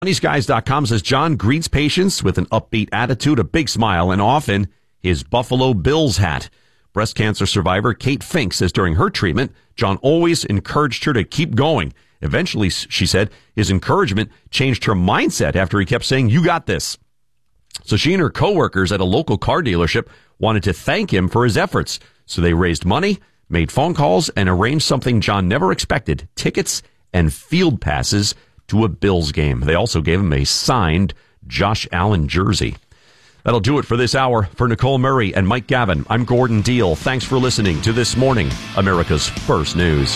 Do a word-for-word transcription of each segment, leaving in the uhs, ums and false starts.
Sunny Skies dot com says John greets patients with an upbeat attitude, a big smile, and often his Buffalo Bills hat. Breast cancer survivor Kate Fink says during her treatment, John always encouraged her to keep going. Eventually, she said, his encouragement changed her mindset after he kept saying, "You got this." So she and her coworkers at a local car dealership wanted to thank him for his efforts. So they raised money, made phone calls, and arranged something John never expected, tickets and field passes to a Bills game. They also gave him a signed Josh Allen jersey. That'll do it for this hour. For Nicole Murray and Mike Gavin, I'm Gordon Deal. Thanks for listening to This Morning, America's First News.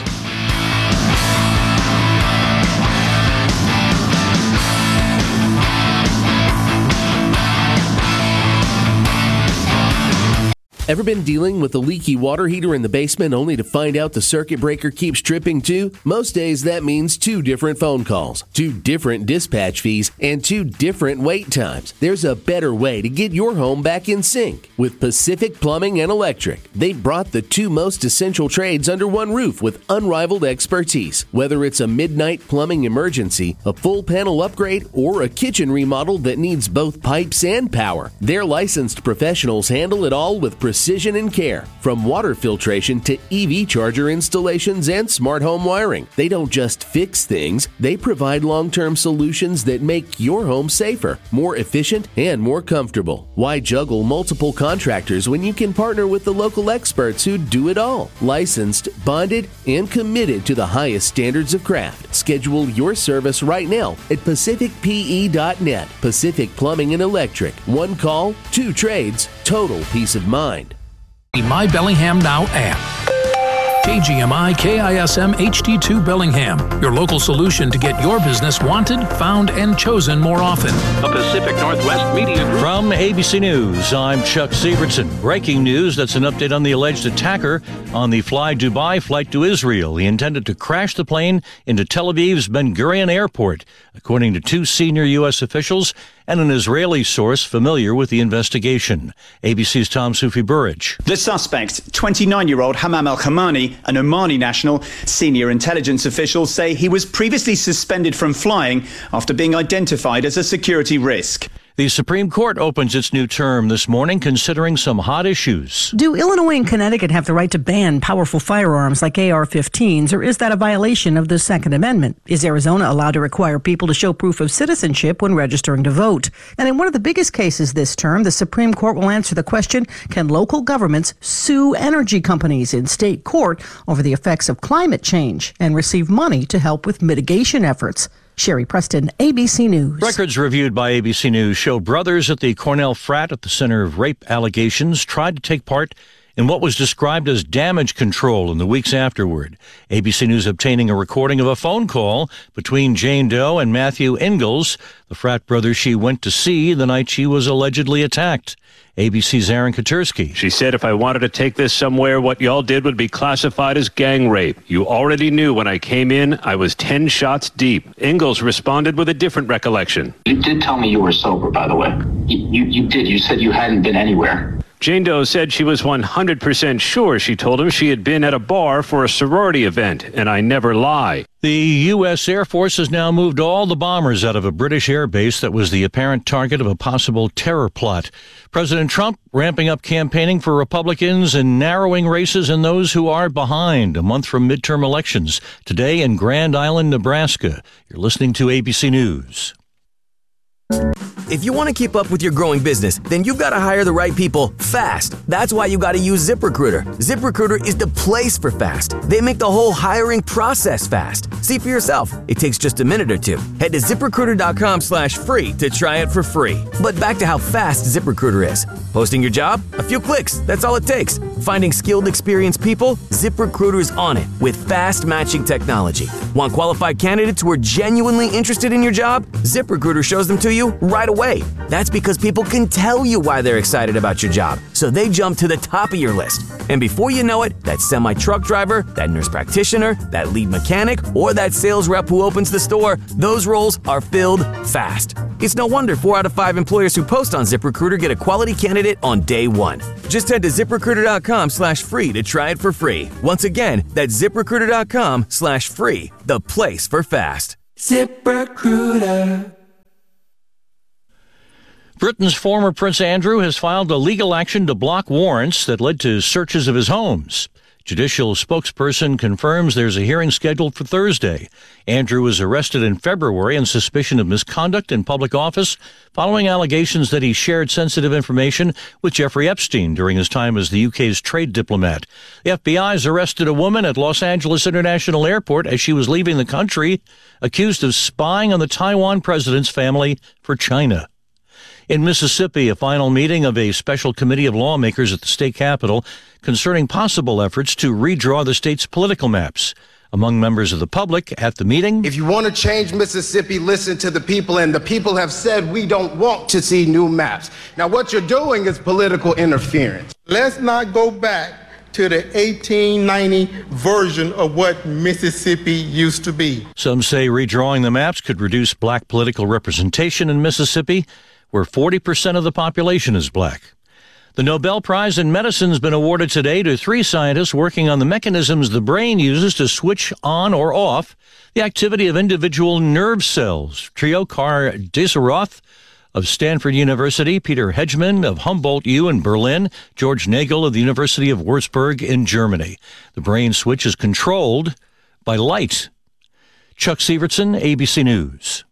Ever been dealing with a leaky water heater in the basement only to find out the circuit breaker keeps tripping too? Most days that means two different phone calls, two different dispatch fees, and two different wait times. There's a better way to get your home back in sync. With Pacific Plumbing and Electric, they've brought the two most essential trades under one roof with unrivaled expertise. Whether it's a midnight plumbing emergency, a full panel upgrade, or a kitchen remodel that needs both pipes and power, their licensed professionals handle it all with precision. Precision and care. From water filtration to E V charger installations and smart home wiring. They don't just fix things, they provide long-term solutions that make your home safer, more efficient, and more comfortable. Why juggle multiple contractors when you can partner with the local experts who do it all? Licensed, bonded, and committed to the highest standards of craft. Schedule your service right now at pacific p e dot net. Pacific Plumbing and Electric. One call, two trades, total peace of mind. My Bellingham Now app. K G M I K I S M H D two Bellingham, your local solution to get your business wanted, found, and chosen more often. A Pacific Northwest Media Group. From A B C News, I'm Chuck Sievertson. Breaking news, that's an update on the alleged attacker on the Fly Dubai flight to Israel. He intended to crash the plane into Tel Aviv's Ben Gurion Airport, according to two senior U S officials and an Israeli source familiar with the investigation. A B C's Tom Sufi Burridge. The suspect, twenty-nine-year-old Hamam Al-Khamani, an Omani national, senior intelligence officials say he was previously suspended from flying after being identified as a security risk. The Supreme Court opens its new term this morning, considering some hot issues. Do Illinois and Connecticut have the right to ban powerful firearms like A R fifteens, or is that a violation of the Second Amendment? Is Arizona allowed to require people to show proof of citizenship when registering to vote? And in one of the biggest cases this term, the Supreme Court will answer the question, can local governments sue energy companies in state court over the effects of climate change and receive money to help with mitigation efforts? Sherry Preston, A B C News. Records reviewed by A B C News show brothers at the Cornell frat at the center of rape allegations tried to take part in what was described as damage control in the weeks afterward. A B C News obtaining a recording of a phone call between Jane Doe and Matthew Ingalls, the frat brother she went to see the night she was allegedly attacked. A B C's Aaron Katursky. She said, if I wanted to take this somewhere, what y'all did would be classified as gang rape. You already knew when I came in, I was ten shots deep. Ingalls responded with a different recollection. You did tell me you were sober, by the way. You, you, you did. You said you hadn't been anywhere. Jane Doe said she was one hundred percent sure she told him she had been at a bar for a sorority event, and I never lie. The U S Air Force has now moved all the bombers out of a British air base that was the apparent target of a possible terror plot. President Trump ramping up campaigning for Republicans and narrowing races in those who are behind a month from midterm elections. Today in Grand Island, Nebraska. You're listening to A B C News. If you want to keep up with your growing business, then you've got to hire the right people fast. That's why you got to use ZipRecruiter. ZipRecruiter is the place for fast. They make the whole hiring process fast. See for yourself. It takes just a minute or two. Head to ZipRecruiter.com slash free to try it for free. But back to how fast ZipRecruiter is. Posting your job? A few clicks. That's all it takes. Finding skilled, experienced people? ZipRecruiter is on it with fast matching technology. Want qualified candidates who are genuinely interested in your job? ZipRecruiter shows them to you right away. That's because people can tell you why they're excited about your job, so they jump to the top of your list. And before you know it, that semi-truck driver, that nurse practitioner, that lead mechanic, or that sales rep who opens the store, those roles are filled fast. It's no wonder four out of five employers who post on ZipRecruiter get a quality candidate on day one. Just head to ZipRecruiter.com slash free to try it for free. Once again, that's ZipRecruiter.com slash free, the place for fast. ZipRecruiter. Britain's former Prince Andrew has filed a legal action to block warrants that led to searches of his homes. Judicial spokesperson confirms there's a hearing scheduled for Thursday. Andrew was arrested in February on suspicion of misconduct in public office following allegations that he shared sensitive information with Jeffrey Epstein during his time as the U K's trade diplomat. The F B I has arrested a woman at Los Angeles International Airport as she was leaving the country, accused of spying on the Taiwan president's family for China. In Mississippi, a final meeting of a special committee of lawmakers at the state capitol concerning possible efforts to redraw the state's political maps. Among members of the public at the meeting, if you want to change Mississippi, listen to the people, and the people have said we don't want to see new maps. Now, what you're doing is political interference. Let's not go back to the eighteen ninety version of what Mississippi used to be. Some say redrawing the maps could reduce black political representation in Mississippi, where forty percent of the population is black. The Nobel Prize in Medicine has been awarded today to three scientists working on the mechanisms the brain uses to switch on or off the activity of individual nerve cells. Triokar Deseroth of Stanford University, Peter Hedgeman of Humboldt U in Berlin, George Nagel of the University of Würzburg in Germany. The brain switch is controlled by light. Chuck Sievertson, A B C News.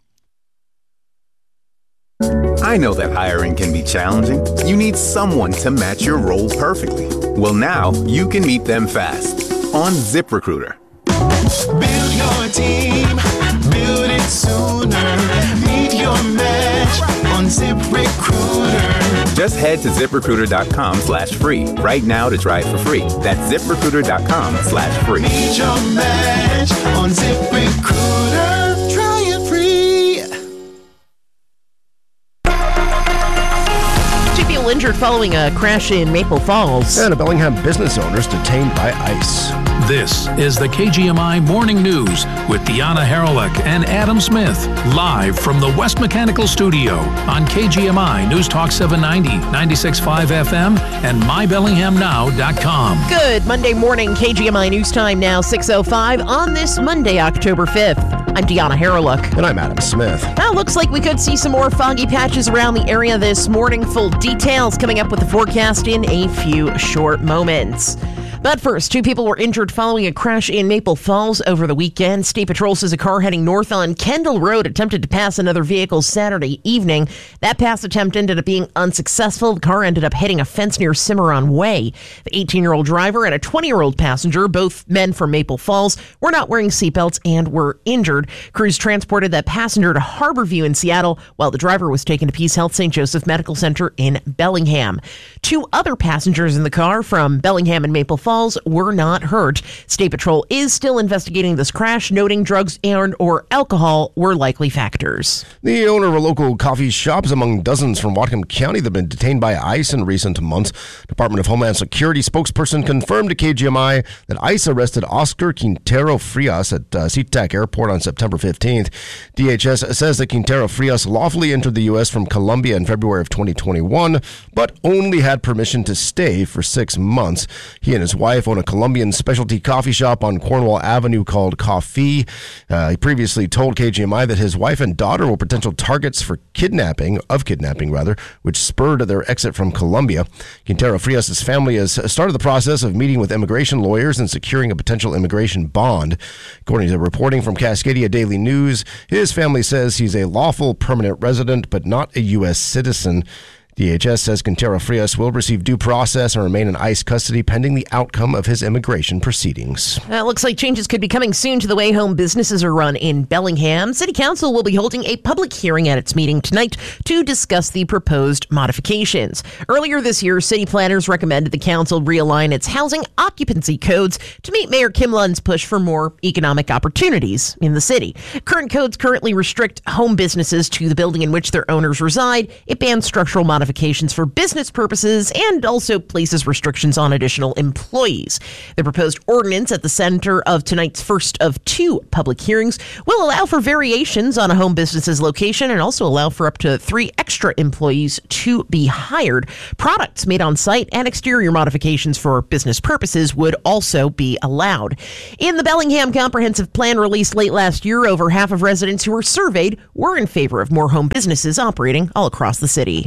I know that hiring can be challenging. You need someone to match your role perfectly. Well, now you can meet them fast on ZipRecruiter. Build your team, build it sooner. Meet your match on ZipRecruiter. Just head to ZipRecruiter.com slash free right now to try it for free. That's ZipRecruiter.com slash free. Meet your match on ZipRecruiter. Try it free. Injured following a crash in Maple Falls. And a Bellingham business owner's detained by ICE. This is the K G M I Morning News with Deanna Haralick and Adam Smith, live from the West Mechanical Studio on K G M I News Talk seven ninety, ninety-six point five F M, and my bellingham now dot com. Good Monday morning, K G M I News Time now, six oh five on this Monday, October fifth. I'm Deanna Haralick. And I'm Adam Smith. Now, looks like we could see some more foggy patches around the area this morning. Full details coming up with the forecast in a few short moments. But first, two people were injured following a crash in Maple Falls over the weekend. State Patrol says a car heading north on Kendall Road attempted to pass another vehicle Saturday evening. That pass attempt ended up being unsuccessful. The car ended up hitting a fence near Cimarron Way. The eighteen-year-old driver and a twenty-year-old passenger, both men from Maple Falls, were not wearing seatbelts and were injured. Crews transported that passenger to Harborview in Seattle, while the driver was taken to Peace Health Saint Joseph Medical Center in Bellingham. Two other passengers in the car from Bellingham and Maple Falls were not hurt. State Patrol is still investigating this crash, noting drugs and or alcohol were likely factors. The owner of a local coffee shop is among dozens from Whatcom County that have been detained by ICE in recent months. Department of Homeland Security spokesperson confirmed to K G M I that ICE arrested Oscar Quintero Frias at uh, SeaTac Airport on September fifteenth. D H S says that Quintero Frias lawfully entered the U S from Colombia in February of twenty twenty-one, but only had permission to stay for six months. He and his wife own a Colombian specialty coffee shop on Cornwall Avenue called Coffee. Uh, he previously told K G M I that his wife and daughter were potential targets for kidnapping, of kidnapping rather, which spurred their exit from Colombia. Quintero Frias' family has started the process of meeting with immigration lawyers and securing a potential immigration bond. According to reporting from Cascadia Daily News, his family says he's a lawful permanent resident but not a U S citizen. D H S says Quintero Frias will receive due process and remain in ICE custody pending the outcome of his immigration proceedings. Uh, it looks like changes could be coming soon to the way home businesses are run in Bellingham. City Council will be holding a public hearing at its meeting tonight to discuss the proposed modifications. Earlier this year, city planners recommended the council realign its housing occupancy codes to meet Mayor Kim Lund's push for more economic opportunities in the city. Current codes currently restrict home businesses to the building in which their owners reside. It bans structural modifications modifications for business purposes and also places restrictions on additional employees. The proposed ordinance at the center of tonight's first of two public hearings will allow for variations on a home business's location and also allow for up to three extra employees to be hired. Products made on site and exterior modifications for business purposes would also be allowed. In the Bellingham Comprehensive Plan released late last year, over half of residents who were surveyed were in favor of more home businesses operating all across the city.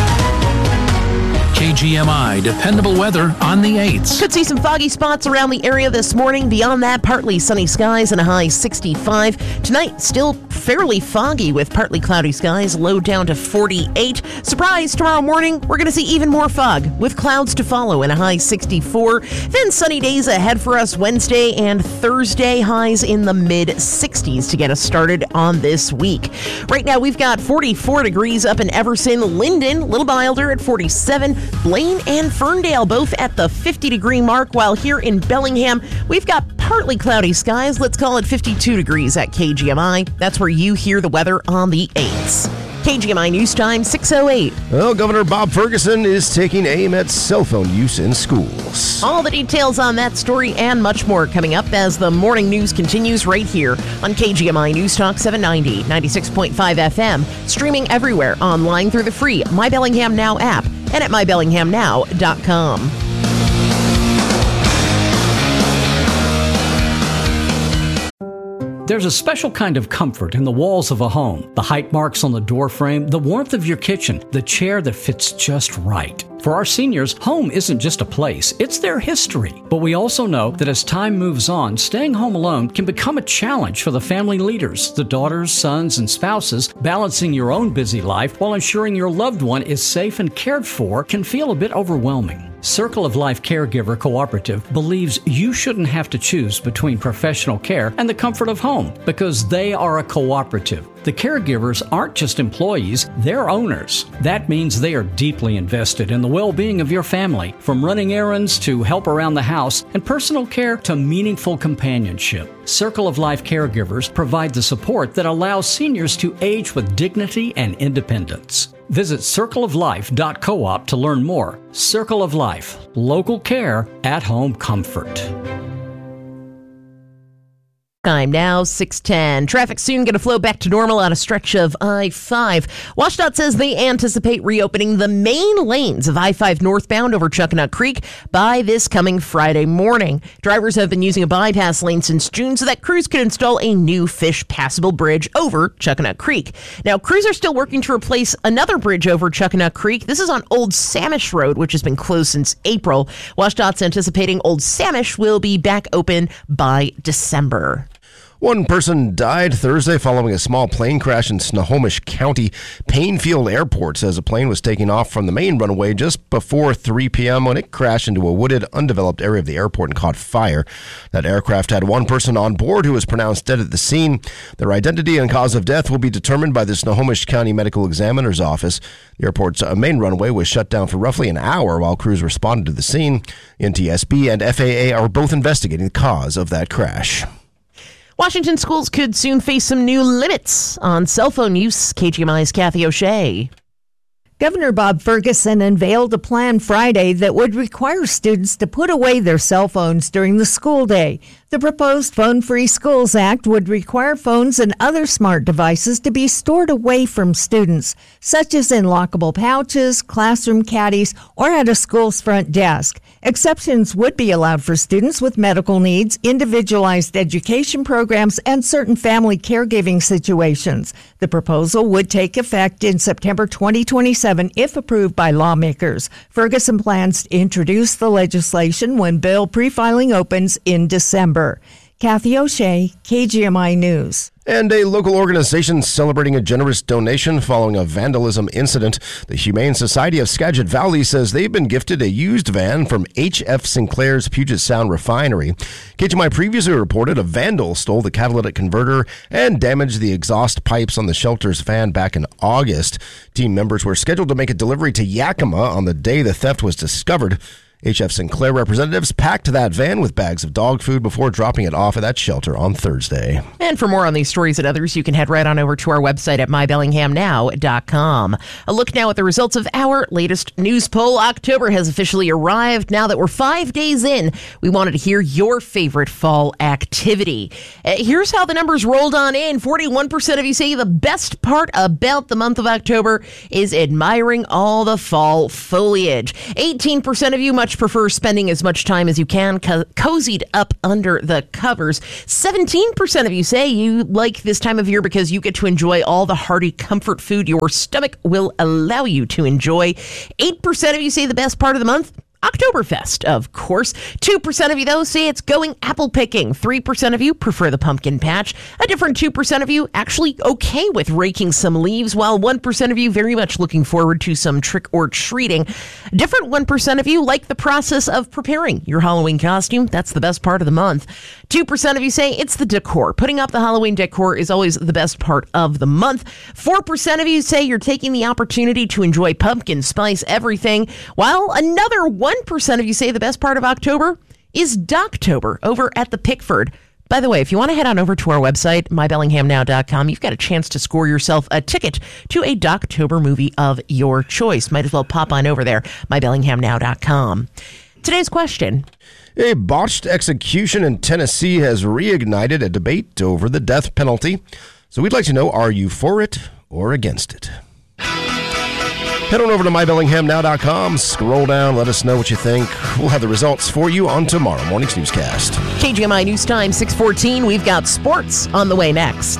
K G M I dependable weather on the eights. Could see some foggy spots around the area this morning. Beyond that, partly sunny skies and a high sixty-five. Tonight, still fairly foggy with partly cloudy skies, low down to forty-eight. Surprise, tomorrow morning, we're going to see even more fog with clouds to follow and a high sixty-four. Then sunny days ahead for us Wednesday and Thursday, highs in the mid sixties to get us started on this week. Right now, we've got forty-four degrees up in Everson, Linden, Little Milder at forty-seven. Blaine and Ferndale both at the fifty degree mark, while here in Bellingham, we've got partly cloudy skies. Let's call it fifty-two degrees at K G M I. That's where you hear the weather on the eights. K G M I News Time, six oh eight. Well, Governor Bob Ferguson is taking aim at cell phone use in schools. All the details on that story and much more coming up as the morning news continues right here on K G M I News Talk seven ninety, ninety-six point five F M, streaming everywhere online through the free My Bellingham Now app and at my bellingham now dot com. There's a special kind of comfort in the walls of a home, the height marks on the door frame, the warmth of your kitchen, the chair that fits just right. For our seniors, home isn't just a place, it's their history. But we also know that as time moves on, staying home alone can become a challenge for the family leaders, the daughters, sons, and spouses. Balancing your own busy life while ensuring your loved one is safe and cared for can feel a bit overwhelming. Circle of Life Caregiver Cooperative believes you shouldn't have to choose between professional care and the comfort of home because they are a cooperative. The caregivers aren't just employees, they're owners. That means they are deeply invested in the well-being of your family, from running errands to help around the house and personal care to meaningful companionship. Circle of Life Caregivers provide the support that allows seniors to age with dignity and independence. Visit circle of life dot coop to learn more. Circle of Life, local care, at-home comfort. Time now, six ten. Traffic soon going to flow back to normal on a stretch of I five. WashDOT says they anticipate reopening the main lanes of I five northbound over Chuckanut Creek by this coming Friday morning. Drivers have been using a bypass lane since June so that crews can install a new fish passable bridge over Chuckanut Creek. Now, crews are still working to replace another bridge over Chuckanut Creek. This is on Old Samish Road, which has been closed since April. WashDOT's anticipating Old Samish will be back open by December. One person died Thursday following a small plane crash in Snohomish County. Painfield Airport says a plane was taking off from the main runway just before three p.m. when it crashed into a wooded, undeveloped area of the airport and caught fire. That aircraft had one person on board who was pronounced dead at the scene. Their identity and cause of death will be determined by the Snohomish County Medical Examiner's Office. The airport's main runway was shut down for roughly an hour while crews responded to the scene. N T S B and F A A are both investigating the cause of that crash. Washington schools could soon face some new limits on cell phone use. K G M I's Kathy O'Shea. Governor Bob Ferguson unveiled a plan Friday that would require students to put away their cell phones during the school day. The proposed Phone-Free Schools Act would require phones and other smart devices to be stored away from students, such as in lockable pouches, classroom caddies, or at a school's front desk. Exceptions would be allowed for students with medical needs, individualized education programs, and certain family caregiving situations. The proposal would take effect in September twenty twenty-seven if approved by lawmakers. Ferguson plans to introduce the legislation when bill pre-filing opens in December. Kathy O'Shea, K G M I News. And a local organization celebrating a generous donation following a vandalism incident. The Humane Society of Skagit Valley says they've been gifted a used van from H F Sinclair's Puget Sound Refinery. K G M I previously reported a vandal stole the catalytic converter and damaged the exhaust pipes on the shelter's van back in August. Team members were scheduled to make a delivery to Yakima on the day the theft was discovered. H F Sinclair representatives packed that van with bags of dog food before dropping it off at that shelter on Thursday. And for more on these stories and others, you can head right on over to our website at my bellingham now dot com. A look now at the results of our latest news poll. October has officially arrived. Now that we're five days in, we wanted to hear your favorite fall activity. Uh, here's how the numbers rolled on in. forty-one percent of you say the best part about the month of October is admiring all the fall foliage. eighteen percent of you much prefer spending as much time as you can co- cozied up under the covers. seventeen percent of you say you like this time of year because you get to enjoy all the hearty comfort food your stomach will allow you to enjoy. eight percent of you say the best part of the month, Oktoberfest, of course. two percent of you, though, say it's going apple picking. three percent of you prefer the pumpkin patch. A different two percent of you actually okay with raking some leaves, while one percent of you very much looking forward to some trick-or-treating. A different one percent of you like the process of preparing your Halloween costume. That's the best part of the month. two percent of you say it's the decor. Putting up the Halloween decor is always the best part of the month. four percent of you say you're taking the opportunity to enjoy pumpkin spice everything, while another one percent of you say the best part of October is Doctober over at the Pickford. By the way, if you want to head on over to our website, my bellingham now dot com, you've got a chance to score yourself a ticket to a Doctober movie of your choice. Might as well pop on over there, my bellingham now dot com. Today's question. A botched execution in Tennessee has reignited a debate over the death penalty. So we'd like to know, are you for it or against it? Head on over to my bellingham now dot com, scroll down, let us know what you think. We'll have the results for you on tomorrow morning's newscast. K G M I News Time, six fourteen. We've got sports on the way next.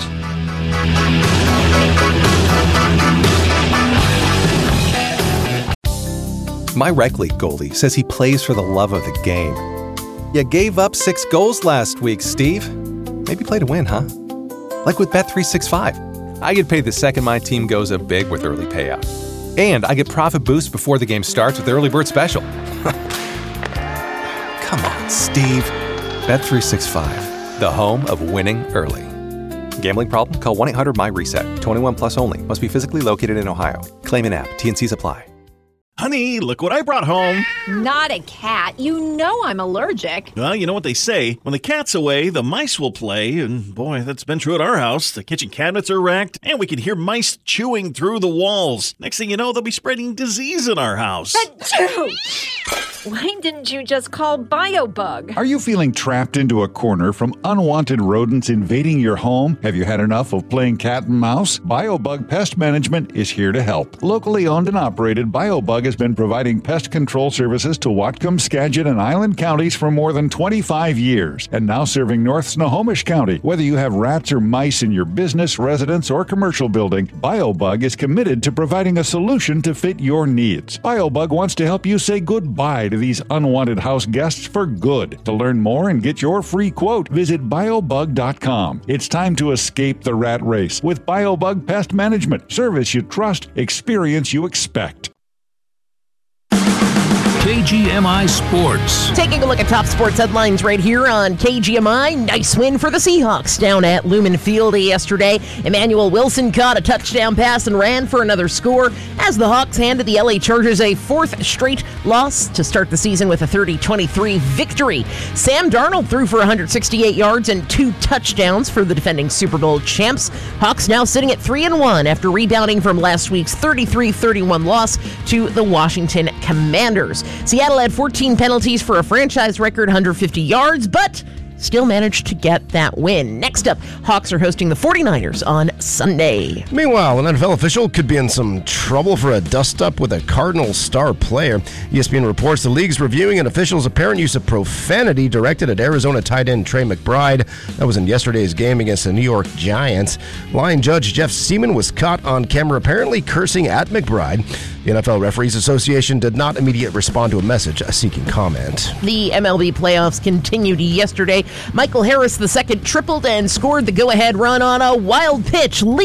My rec league goalie says he plays for the love of the game. You gave up six goals last week, Steve. Maybe play to win, huh? Like with Bet three sixty-five. I get paid the second my team goes up big with early payout. And I get profit boosts before the game starts with Early Bird Special. Come on, Steve. Bet three sixty-five, the home of winning early. Gambling problem? Call one eight hundred my reset. twenty-one plus only. Must be physically located in Ohio. Claim an app. T N Cs apply. Honey, look what I brought home. Not a cat. You know I'm allergic. Well, you know what they say. When the cat's away, the mice will play. And boy, that's been true at our house. The kitchen cabinets are wrecked, and we can hear mice chewing through the walls. Next thing you know, they'll be spreading disease in our house. Why didn't you just call BioBug? Are you feeling trapped into a corner from unwanted rodents invading your home? Have you had enough of playing cat and mouse? BioBug Pest Management is here to help. Locally owned and operated, BioBug has been providing pest control services to Whatcom, Skagit, and Island counties for more than twenty-five years, and now serving North Snohomish County. Whether you have rats or mice in your business, residence, or commercial building, BioBug is committed to providing a solution to fit your needs. BioBug wants to help you say goodbye to these unwanted house guests for good. To learn more and get your free quote, visit biobug dot com. It's time to escape the rat race with BioBug Pest Management. Service you trust, experience you expect. K G M I Sports. Taking a look at top sports headlines right here on K G M I. Nice win for the Seahawks down at Lumen Field yesterday. Emmanuel Wilson caught a touchdown pass and ran for another score as the Hawks handed the L A Chargers a fourth straight loss to start the season with a thirty twenty-three victory. Sam Darnold threw for one hundred sixty-eight yards and two touchdowns for the defending Super Bowl champs. Hawks now sitting at three and one after rebounding from last week's thirty-three thirty-one loss to the Washington Commanders. Seattle had fourteen penalties for a franchise record one hundred fifty yards, but still managed to get that win. Next up, Hawks are hosting the forty-niners on Sunday. Meanwhile, an N F L official could be in some trouble for a dust-up with a Cardinals star player. E S P N reports the league's reviewing an official's apparent use of profanity directed at Arizona tight end Trey McBride. That was in yesterday's game against the New York Giants. Line judge Jeff Seaman was caught on camera apparently cursing at McBride. The N F L Referees Association did not immediately respond to a message seeking comment. The M L B playoffs continued yesterday. Michael Harris the second tripled and scored the go-ahead run on a wild pitch, leading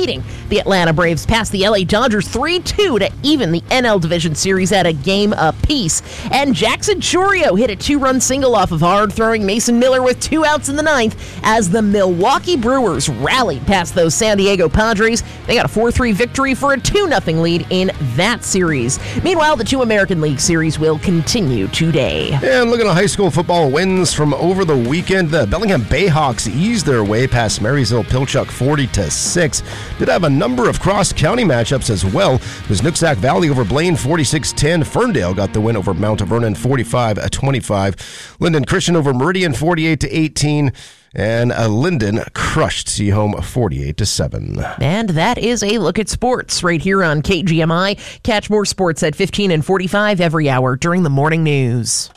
The Atlanta Braves passed the L A Dodgers three two to even the N L Division Series at a game apiece. And Jackson Chourio hit a two-run single off of hard-throwing Mason Miller with two outs in the ninth as the Milwaukee Brewers rallied past those San Diego Padres. They got a four three victory for a two nothing lead in that series. Meanwhile, the two American League series will continue today. And looking at high school football wins from over the weekend, the Bellingham Bayhawks eased their way past Marysville Pilchuck forty to six. Did have a number of cross-county matchups as well. It was Nooksack Valley over Blaine forty-six ten. Ferndale got the win over Mount Vernon forty-five twenty-five. Linden Christian over Meridian forty-eight to eighteen. And uh, Linden crushed Seaholm forty-eight to seven. And that is a look at sports right here on K G M I. Catch more sports at fifteen and forty-five every hour during the morning news.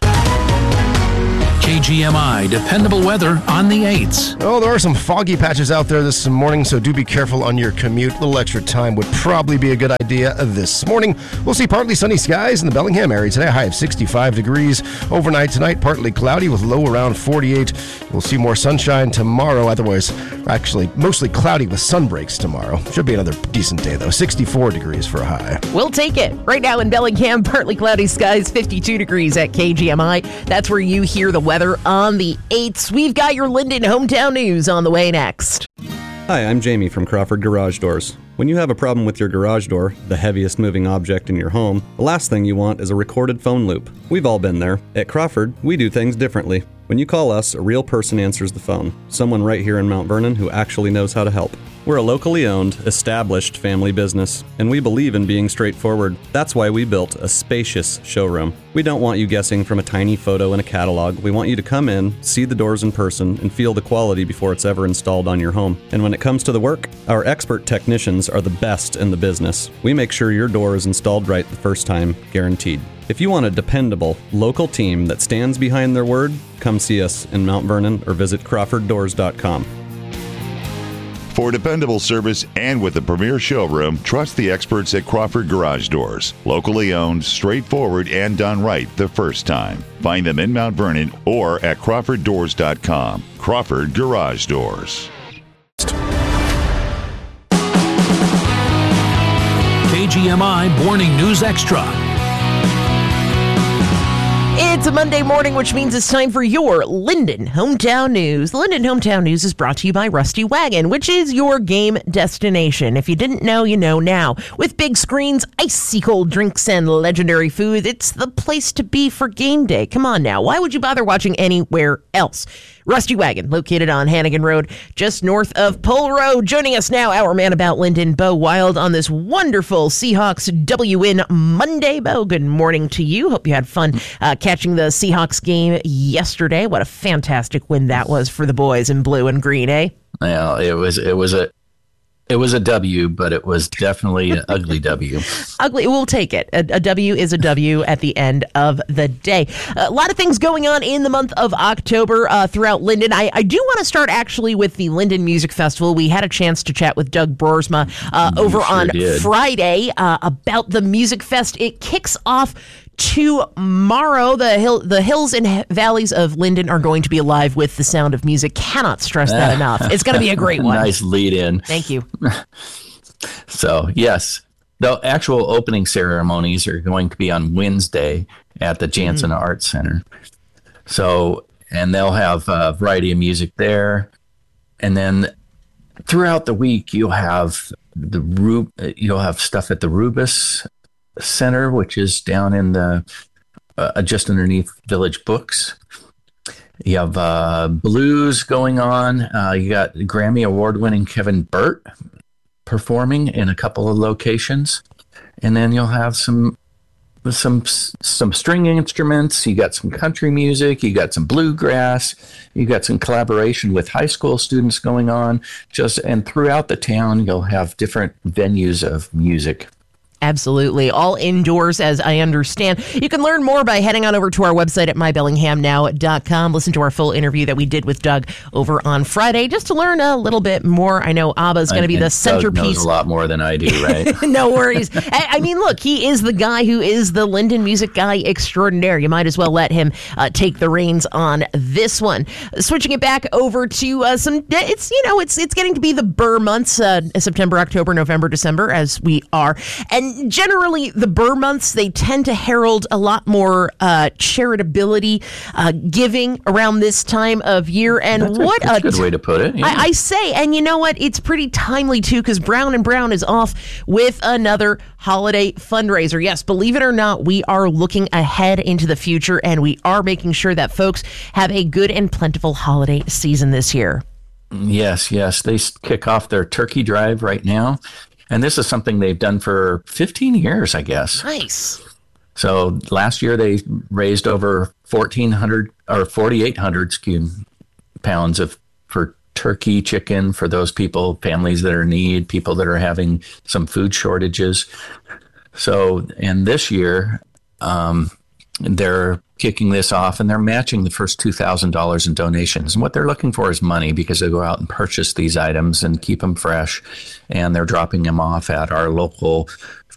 K G M I dependable weather on the eights. Oh, there are some foggy patches out there this morning, so do be careful on your commute. A little extra time would probably be a good idea this morning. We'll see partly sunny skies in the Bellingham area today, a high of sixty-five degrees. Overnight tonight, partly cloudy with low around forty-eight. We'll see more sunshine tomorrow. Otherwise, actually, mostly cloudy with sun breaks tomorrow. Should be another decent day, though. sixty-four degrees for a high. We'll take it. Right now in Bellingham, partly cloudy skies, fifty-two degrees at K G M I. That's where you hear the weather on the eights. We've got your Linden hometown news on the way next. Hi, I'm Jamie from Crawford Garage Doors. When you have a problem with your garage door, the heaviest moving object in your home, the last thing you want is a recorded phone loop. We've all been there. At Crawford, we do things differently. When you call us, a real person answers the phone. Someone right here in Mount Vernon who actually knows how to help. We're a locally owned, established family business, and we believe in being straightforward. That's why we built a spacious showroom. We don't want you guessing from a tiny photo in a catalog. We want you to come in, see the doors in person, and feel the quality before it's ever installed on your home. And when it comes to the work, our expert technicians are the best in the business. We make sure your door is installed right the first time, guaranteed. If you want a dependable, local team that stands behind their word, come see us in Mount Vernon or visit crawford doors dot com. For dependable service and with a premier showroom, trust the experts at Crawford Garage Doors. Locally owned, straightforward, and done right the first time. Find them in Mount Vernon or at crawford doors dot com. Crawford Garage Doors. K G M I Morning News Extra. It's a Monday morning, which means it's time for your Linden Hometown News. The Linden Hometown News is brought to you by Rusty Wagon, which is your game destination. If you didn't know, you know now. With big screens, icy cold drinks, and legendary food, it's the place to be for game day. Come on now. Why would you bother watching anywhere else? Rusty Wagon, located on Hannigan Road, just north of Pole Road. Joining us now, our man about Linden, Bo Wild, on this wonderful Seahawks W-Win Monday. Bo, good morning to you. Hope you had fun uh, catching the Seahawks game yesterday. What a fantastic win that was for the boys in blue and green, eh? Well, it was it was a it was a W, but it was definitely an ugly W. Ugly, we'll take it. A, a W is a W at the end of the day. A lot of things going on in the month of October uh, throughout Linden. I, I do want to start actually with the Linden Music Festival. We had a chance to chat with Doug Broersma uh, over sure on did. Friday uh, about the Music Fest. It kicks off tomorrow. The hill, the hills and valleys of Linden are going to be alive with the sound of music. Cannot stress that enough. It's going to be a great one. Nice lead in. Thank you. So, yes, the actual opening ceremonies are going to be on Wednesday at the Jansen mm. Arts Center. So, and they'll have a variety of music there. And then throughout the week, you'll have the Rub- you'll have stuff at the Rubus Center, which is down in the uh, just underneath Village Books. You have uh, blues going on. Uh, you got Grammy Award-winning Kevin Burt performing in a couple of locations, and then you'll have some some some string instruments. You got some country music. You got some bluegrass. You got some collaboration with high school students going on. Just and throughout the town, you'll have different venues of music. Absolutely. All indoors, as I understand. You can learn more by heading on over to our website at my bellingham now dot com. Listen to our full interview that we did with Doug over on Friday just to learn a little bit more. I know ABBA is going to be the centerpiece. Doug knows a lot more than I do, right? No worries. I, I mean, look, he is the guy who is the Linden music guy extraordinaire. You might as well let him uh, take the reins on this one. Switching it back over to uh, some, it's, you know, it's it's getting to be the Burr months, uh, September, October, November, December, as we are. And generally, the Burr months, they tend to herald a lot more uh, charitability, uh, giving around this time of year. And that's what a, that's a a good way to put it. Yeah. I, I say, and you know what? It's pretty timely, too, because Brown and Brown is off with another holiday fundraiser. Yes, believe it or not, we are looking ahead into the future, and we are making sure that folks have a good and plentiful holiday season this year. Yes, yes. They kick off their turkey drive right now. And this is something they've done for fifteen years, I guess. Nice. So last year they raised over fourteen hundred or forty-eight hundred excuse, pounds of for turkey, chicken for those people, families that are in need, people that are having some food shortages. So, and this year, um, they're kicking this off and they're matching the first two thousand dollars in donations. And what they're looking for is money because they go out and purchase these items and keep them fresh. And they're dropping them off at our local